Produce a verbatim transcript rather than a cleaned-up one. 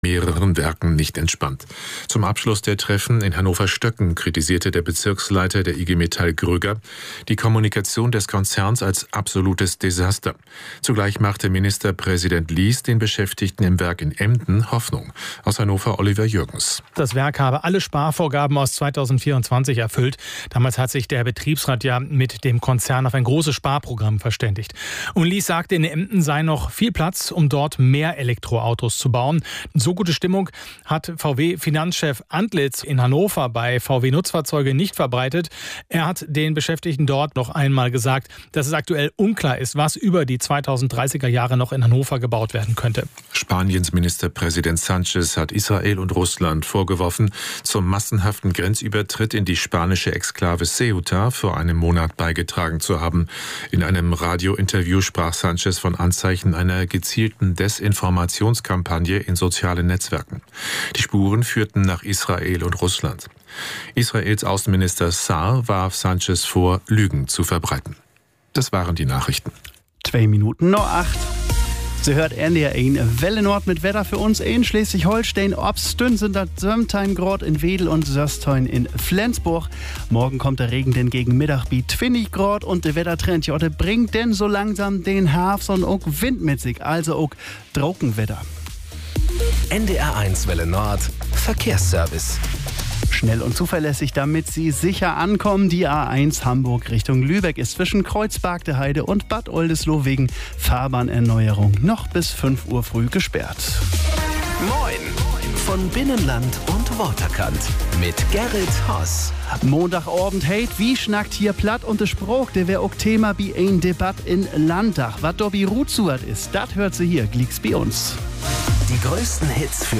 mehreren Werken nicht entspannt. Zum Abschluss der Treffen in Hannover-Stöcken kritisierte der Bezirksleiter der I G Metall Gröger die Kommunikation des Konzerns als absolutes Desaster. Zugleich machte Ministerpräsident Lies den Beschäftigten im Werk in Emden Hoffnung. Aus Hannover Oliver Jürgens. Das Werk habe alle Sparvorgaben aus zweitausendvierundzwanzig erfüllt. Damals hat sich der Betriebsrat ja mit dem Konzern auf ein großes Sparprogramm verständigt. Und Lies sagte, in Emden sei noch viel Platz, um dort mehr Elektroautos zu bauen. So gute Stimmung hat V W-Finanzchef Antlitz in Hannover bei V W-Nutzfahrzeuge nicht verbreitet. Er hat den Beschäftigten dort noch einmal gesagt, dass es aktuell unklar ist, was über die zweitausenddreißiger Jahre noch in Hannover gebaut werden könnte. Spaniens Ministerpräsident Sánchez hat Israel und Russland vorgeworfen, zum massenhaften Grenzübertritt in die spanische Exklave Ceuta vor einem Monat beigetragen zu haben. In einem Radiointerview sprach Sánchez von Anzeichen einer gezielten Desinformationskampagne in sozialen Netzwerken. Die Spuren führten nach Israel und Russland. Israels Außenminister Saar warf Sánchez vor, Lügen zu verbreiten. Das waren die Nachrichten. Zwei Minuten noch acht. Sie hört N D R eins Welle Nord mit Wetter für uns in Schleswig-Holstein. Obstün sind das siebzehn Grad in Wedel und Söstein in Flensburg. Morgen kommt der Regen denn gegen Mittag wie zwanzig Grad und der Wettertrend Jotte bringt denn so langsam den Herbst und auch Wind mit sich, also auch Trockenwetter. N D R eins Welle Nord Verkehrsservice. Schnell und zuverlässig, damit Sie sicher ankommen. Die A eins Hamburg Richtung Lübeck ist zwischen Kreuzberg der Heide und Bad Oldesloe wegen Fahrbahnerneuerung noch bis fünf Uhr früh gesperrt. Moin von Binnenland und Waterkant mit Gerrit Hoss. Montagabend, hey, wie schnackt hier platt und der Spruch, der wär auch Thema bei ein Debatt in Landtag. Was da wie Rutsuert ist, das hört sie hier, glicks bei uns. Die größten Hits für